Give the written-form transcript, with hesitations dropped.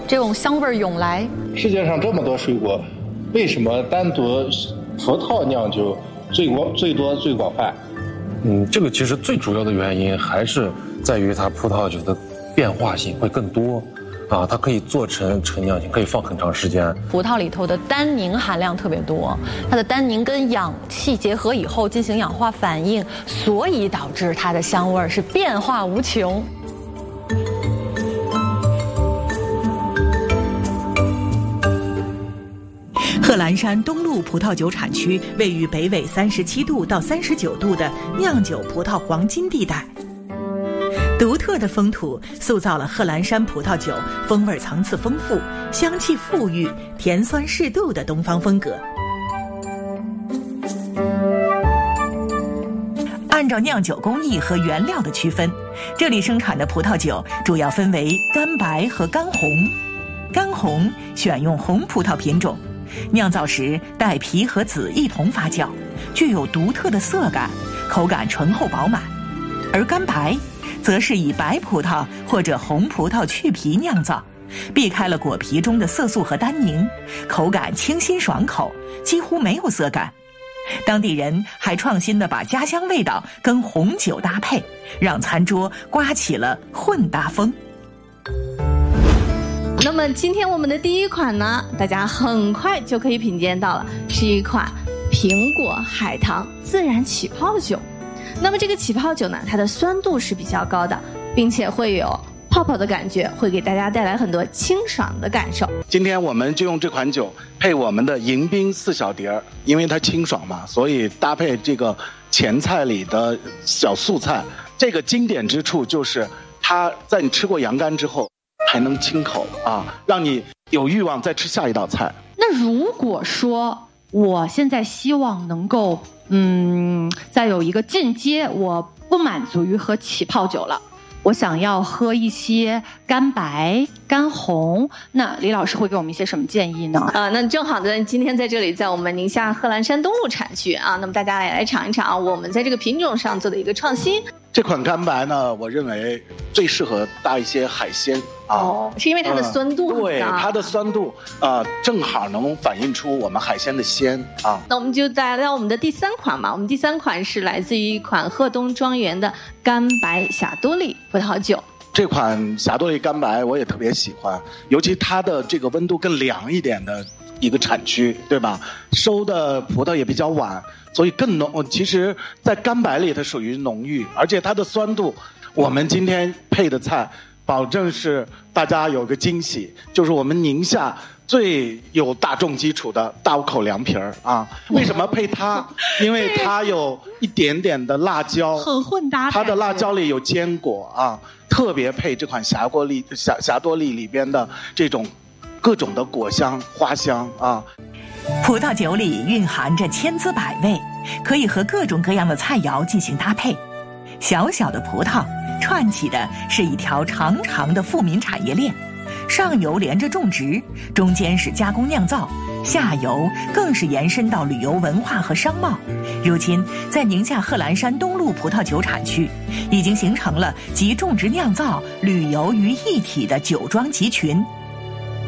这种香味涌来。 世界上这么多水果，为什么单独葡萄酿酒最多最广泛？ 这个其实最主要的原因还是在于它葡萄酒的变化性会更多。它可以做成陈酿型，可以放很长时间。 葡萄里头的单宁含量特别多，它的单宁跟氧气结合以后进行氧化反应，所以导致它的香味是变化无穷。 贺兰山东路葡萄酒产区位于北纬37度到39度的酿酒葡萄黄金地带。独特的风土塑造了贺兰山葡萄酒风味层次丰富、香气馥郁、甜酸适度的东方风格。按照酿酒工艺和原料的区分，这里生产的葡萄酒主要分为干白和干红。干红选用红葡萄品种，酿造时带皮和籽一同发酵，具有独特的色感，口感醇厚饱满。而干白则是以白葡萄或者红葡萄去皮酿造，避开了果皮中的色素和单宁，口感清新爽口，几乎没有涩感。当地人还创新地把家乡味道跟红酒搭配，让餐桌刮起了混搭风。 那么今天我们的第一款呢，大家很快就可以品鉴到了，是一款苹果海棠自然起泡酒。那么这个起泡酒呢，它的酸度是比较高的，并且会有泡泡的感觉，会给大家带来很多清爽的感受。 今天我们就用这款酒配我们的迎宾4小碟儿，因为它清爽嘛，所以搭配这个前菜里的小素菜。这个经典之处就是它在你吃过羊肝之后还能清口让你有欲望再吃下一道菜。 那如果说我现在希望能够再有一个进阶，我不满足于喝起泡酒了，我想要喝一些干白、干红，那李老师会给我们一些什么建议呢？ 那正好的，今天在这里，在我们宁夏贺兰山东路产区那么大家也来尝一尝我们在这个品种上做的一个创新。 这款干白呢，我认为最适合搭一些海鲜是因为它的酸度对，它的酸度正好能反映出我们海鲜的鲜那我们就来到我们的第3款嘛，我们第3款是来自于一款鹤东庄园的干白霞多丽葡萄酒。 这款霞多丽干白我也特别喜欢，尤其它的这个温度更凉一点的一个产区，对吧？收的葡萄也比较晚，所以更浓。其实在干白里它属于浓郁，而且它的酸度，我们今天配的菜保证是大家有个惊喜，就是我们宁夏最有大众基础的大五口凉皮儿为什么配它？因为它有一点点的辣椒， 很混搭， 它的辣椒里有坚果特别配这款霞多丽里边的这种各种的果香花香葡萄酒里蕴含着千滋百味，可以和各种各样的菜肴进行搭配。小小的葡萄串起的是一条长长的富民产业链，上游连着种植，中间是加工酿造，下游更是延伸到旅游文化和商贸。如今在宁夏贺兰山东路葡萄酒产区，已经形成了集种植酿造、旅游于一体的酒庄集群。